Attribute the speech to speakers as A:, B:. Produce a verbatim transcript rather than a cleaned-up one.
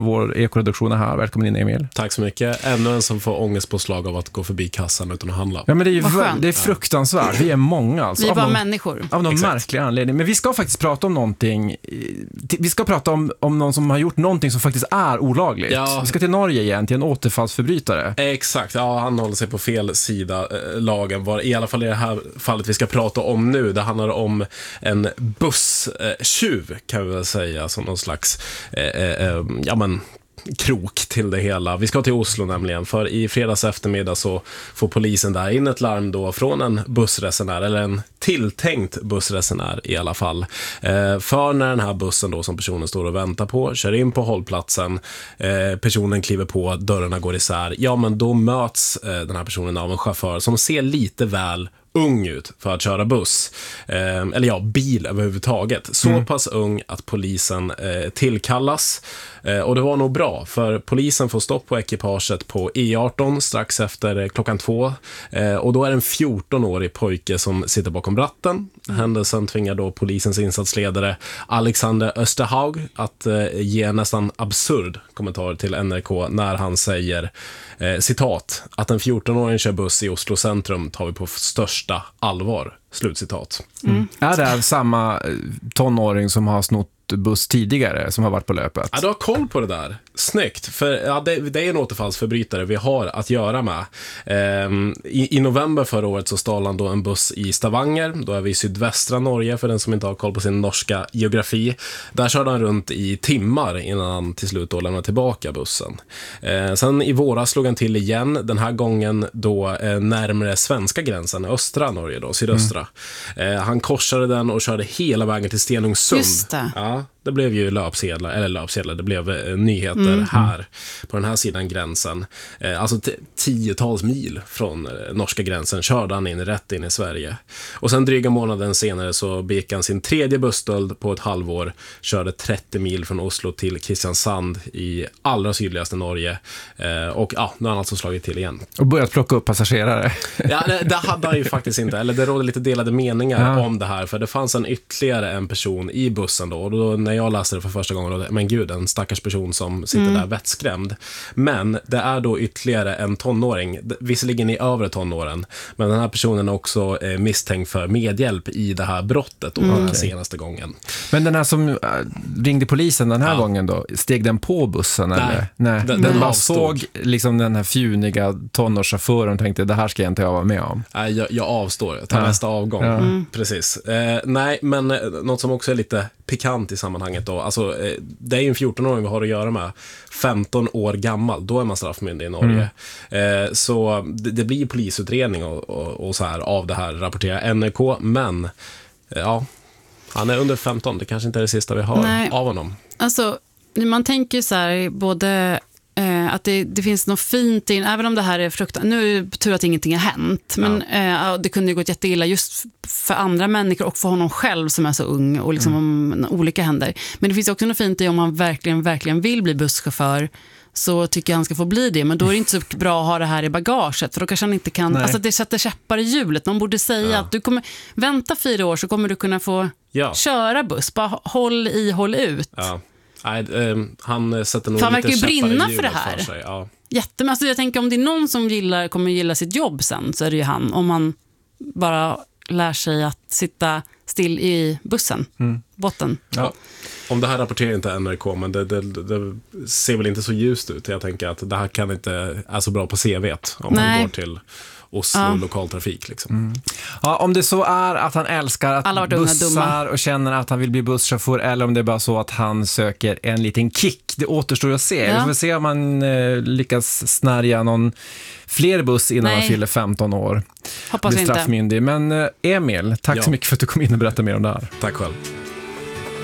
A: vår ekoredaktion är här. Välkommen in, Emil.
B: Tack så mycket. Ännu en som får ångestpåslag av att gå förbi kassan utan att handla.
A: Ja, men det är, ju, det är fruktansvärt. Vi är många alltså.
C: Vi är bara
A: någon,
C: människor.
A: Av någon
B: Exakt.
A: märklig anledning. Men vi ska faktiskt prata om någonting. Vi ska prata om, om någon som har gjort någonting som faktiskt är olagligt.
B: Ja.
A: Vi ska till Norge igen, till en återfallsförbrytare.
B: Exakt, ja, han håller sig på fel sida eh, lagen. Var, i alla fall i det här fallet vi ska prata om nu. Det handlar om en busstjuv, eh, kan vi väl säga, som någon slags eh, eh, ja men krok till det hela. Vi ska till Oslo nämligen, för i fredags eftermiddag så får polisen där in ett larm då från en bussresenär, eller en tilltänkt bussresenär i alla fall. Eh, för när den här bussen då som personen står och väntar på kör in på hållplatsen, eh, personen kliver på, dörrarna går isär, ja men då möts eh, den här personen av en chaufför som ser lite väl ung ut för att köra buss. Eh, eller ja, bil överhuvudtaget. Så mm. pass ung att polisen eh, tillkallas. Eh, och det var nog bra, för polisen får stopp på ekipaget på E arton strax efter eh, klockan två. Eh, och då är det en fjorton-årig pojke som sitter bakom ratten. Mm. Händelsen tvingar då polisens insatsledare Alexander Österhaug att eh, ge en nästan absurd kommentar till N R K när han säger eh, citat, att en fjorton-åring kör buss i Oslo centrum tar vi på största allvar. Slutcitat.
A: Mm. Är det samma tonåring som har snott buss tidigare som har varit på löpet?
B: Ja, du har koll på det där. Snyggt, för ja, det, det är en återfallsförbrytare vi har att göra med. Ehm, i, I november förra året så stal han då en buss i Stavanger. Då är vi i sydvästra Norge, för den som inte har koll på sin norska geografi. Där körde han runt i timmar innan han till slut då lämnade tillbaka bussen. Ehm, sen i våras slog han till igen, den här gången då eh, närmare svenska gränsen, östra Norge då, sydöstra. Mm. Ehm, han korsade den och körde hela vägen till Stenungsund.
C: Just det.
B: Ja, det blev ju löpsedlar, eller löpsedlar, det blev eh, nyheter mm. här på den här sidan gränsen. Eh, alltså t- tiotals mil från eh, norska gränsen körde han in rätt in i Sverige. Och sen dryga månaden senare så begick han sin tredje busstöld på ett halvår, körde trettio mil från Oslo till Kristiansand i allra sydligaste Norge. Eh, och ja, nu har han alltså slagit till igen.
A: Och börjat plocka upp passagerare.
B: Ja, det, det hade han ju faktiskt inte, eller det rådde lite delade meningar
A: ja.
B: om det här, för det fanns en ytterligare en person i bussen då, och då när jag läste det för första gången, då, men gud, en stackars person som sitter mm. där vettskrämd. Men det är då ytterligare en tonåring, visserligen i övre tonåren, men den här personen är också eh, misstänkt för medhjälp i det här brottet då, mm. den här senaste gången.
A: Men den här som äh, ringde polisen den här
B: ja.
A: gången då, steg den på bussen? Nej, eller? Nej. Den, den bara såg liksom den här fjuniga tonårschauffören och tänkte, det här ska jag inte vara med om.
B: Nej, jag, jag avstår, jag tar ja. nästa avgång.
A: Ja.
B: Mm. Precis. Eh, nej, men eh, något som också är lite pikant i sammanhanget då, alltså eh, det är ju en fjorton-åring vi har att göra med, femton år gammal, då är man straffmyndig i Norge. Mm. Eh, så det, det blir polisutredning och, och, och så här av det här, rapporterar N R K, men eh, ja, han är under femton, det kanske inte är det sista vi har Nej. av honom.
C: Alltså, man tänker så här, både Eh, att det, det finns något fint in, även om det här är fruktansvärt, nu är det tur att ingenting har hänt, men ja. eh, det kunde ju gått jätteilla just för andra människor och för honom själv som är så ung och liksom mm. om olika händer. Men det finns också något fint i om man verkligen, verkligen vill bli busschaufför, så tycker jag han ska få bli det, men då är det inte så bra att ha det här i bagaget, för då kanske han inte kan, Nej. alltså det sätter käppar i hjulet. Man borde säga ja. att du kommer vänta fyra år så kommer du kunna få ja. köra buss, bara håll i, håll ut.
B: Ja. Nej, eh, han sätter nog
C: Fan,
B: lite
C: käppar i brinna för det här.
B: För sig. Ja.
C: Jätte, alltså jag tänker om det är någon som gillar, kommer gilla sitt jobb sen, så är det ju han. Om man bara lär sig att sitta still i bussen, mm. botten.
B: Ja. Om det här rapporterar inte N R K, men det, det, det ser väl inte så ljust ut. Jag tänker att det här kan inte är så bra på C V:t om
C: Nej.
B: man går till Oslo ja. lokaltrafik liksom.
A: Mm. Ja, om det så är att han älskar att bussar och känner att han vill bli busschaufför, eller om det är bara så att han söker en liten kick, det återstår att se. Ja. Vi får se om man eh, lyckas snärja någon fler buss innan Nej. han fyller femton år.
C: Hoppas
A: blir straffmyndig. Men eh, Emil, tack ja. så mycket för att du kom in och berättade mer om det här.
B: Tack själv.